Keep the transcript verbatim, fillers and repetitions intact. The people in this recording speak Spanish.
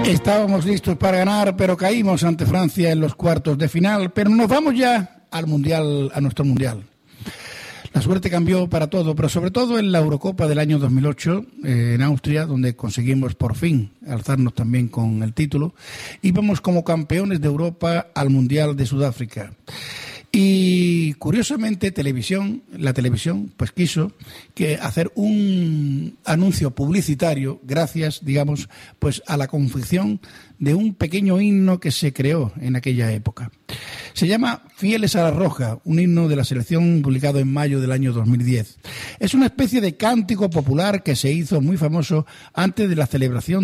Estábamos listos para ganar, pero caímos ante Francia en los cuartos de final. Pero nos vamos ya al mundial, a nuestro mundial. La suerte cambió para todo, pero sobre todo en la Eurocopa del año dos mil ocho, eh, en Austria, donde conseguimos por fin alzarnos también con el título. Íbamos como campeones de Europa al Mundial de Sudáfrica. Y curiosamente televisión, la televisión pues quiso que hacer un anuncio publicitario gracias, digamos, pues a la confección de un pequeño himno que se creó en aquella época. Se llama Fieles a la Roja, un himno de la selección publicado en mayo del año dos mil diez. Es una especie de cántico popular que se hizo muy famoso antes de la celebración